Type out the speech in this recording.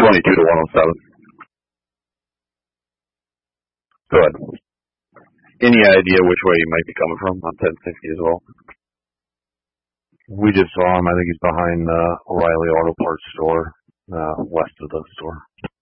22 to 107. Go ahead. Any idea which way he might be coming from on 1060 as well? We just saw him. I think he's behind O'Reilly Auto Parts store, west of the store.